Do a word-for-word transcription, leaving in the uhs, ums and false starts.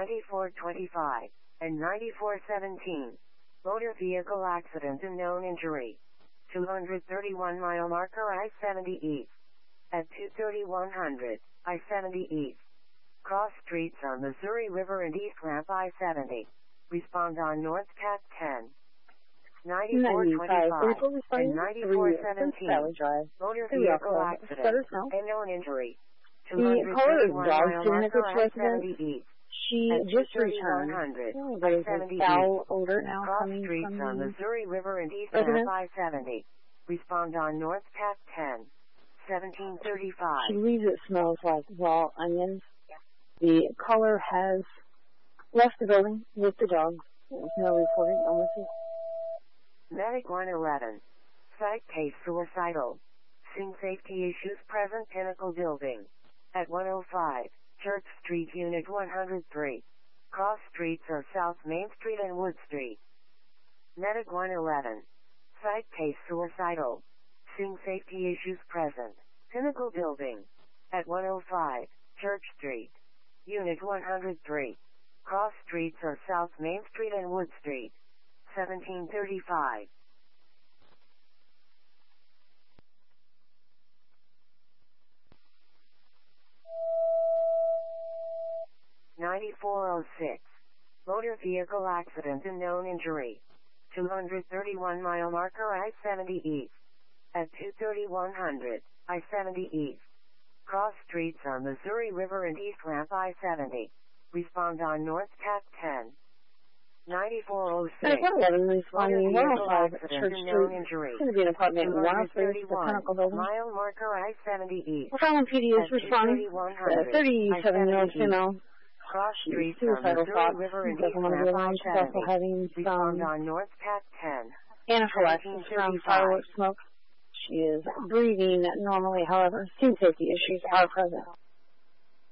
ninety-four twenty-five, and ninety-four seventeen. Motor vehicle accident and known injury. two thirty-one mile marker I seventy East. At two thirty-one hundred, I seventy East. Cross streets on Missouri River and East Ramp I seventy. Respond on North Cat ten. ninety-four twenty-five and ninety-four seventeen. Motor vehicle accident and known injury. The caller is dog sitting at this residence. She just returned. Oh, there's a foul odor now Cross coming streets from on the Missouri River and East residence. Ramp I seventy. Respond on North Cat ten. seventeen thirty-five. She believes it smells like raw onions. The caller has left the building with the dog. There's no reported illnesses. Medic one eleven. Site case suicidal. Scene safety issues present Pinnacle Building. At one oh five, Church Street Unit one oh three. Cross streets are South Main Street and Wood Street. Medic one eleven. Site case suicidal. Scene safety issues present. Pinnacle Building. At one oh five, Church Street. Unit one oh three. Cross streets are South Main Street and Wood Street. seventeen thirty-five. ninety-four oh six. Motor vehicle accident and known injury. two thirty-one mile marker I seventy East. At two thirty-one hundred, I seventy East. Cross streets on Missouri River and East Ramp I seventy. Respond on North Cat ten. ninety-four oh six. eleven responding Motor one vehicle oh five accident Church and Street. known injury. It's going to be an apartment one oh three, the Pinnacle Building. Mile marker I seventy East. Well, P D is responding. Uh, thirty-seven-year-old female. Cross streets on Suicidal Missouri thoughts. River and Doesn't East want to be Ramp I alone. She's also seventy. having Respond some on North Cat ten. anaphylaxis from fireworks smoke. She is breathing normally, however, scene safety issues are present.